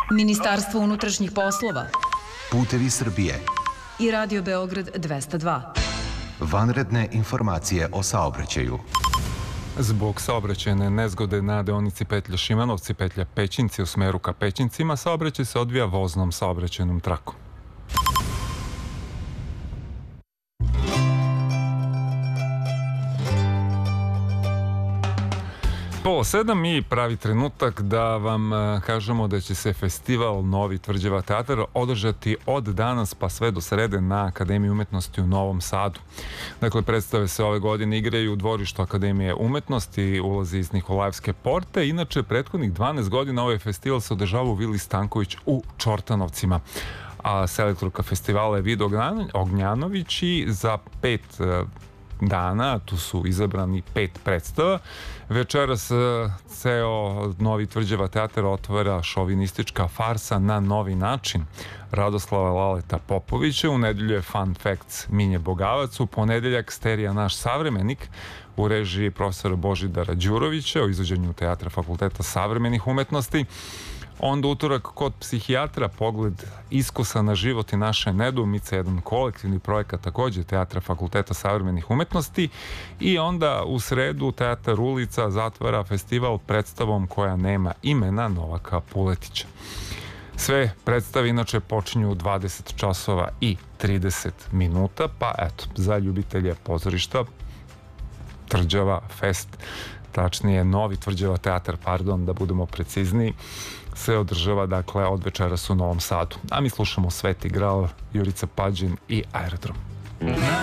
Ministarstvo unutrašnjih poslova, Putevi Srbije i Radio Beograd 202. Vanredne informacije o saobraćaju. Zbog saobraćajne nezgode na deonici petlja Šimanovci, petlja Pećinci u smeru ka Pećincima, saobraćaj se odvija voznom saobraćajnom trakom. Pola 7 i pravi trenutak da vam kažemo da će se festival Novi Tvrđava teatar održati od danas pa sve do srede na Akademiji umetnosti u Novom Sadu. Dakle, predstave se ove godine igraju u dvorištu Akademije umetnosti, ulazi iz Nikolajevske porte. Inače, prethodnih 12 godina ovaj festival se održava u Vili Stanković u Čortanovcima. A selektorka festivala je Vida Ognjanović i za 5 dana, tu su izabrani 5 predstava. Večeras ceo Novi Tvrđava teatar otvara šovinistička farsa na novi način Radoslava Laleta Popovića. U nedelju je Fun Facts Minje Bogavac. U ponedeljak Sterija naš savremenik u režiji profesora Božidara Đurovića o izvođenju teatra Fakulteta savremenih umetnosti. Onda utorak kod psihijatra pogled iskusa na život i naše nedoumice, jedan kolektivni projekat takođe teatra Fakulteta savremenih umetnosti. I onda u sredu Teatar Ulica zatvara festival predstavom koja nema imena Novaka Puletića. Sve predstave inače počinju u 20 časova i 30 minuta, pa eto, za ljubitelje pozorišta Tvrđava Fest, tačnije Novi Tvrđava teatar, pardon, da budemo precizniji, se održava, dakle, od večeras u Novom Sadu. A mi slušamo Sveti Gral, Jurica Pađin i Aerodrom.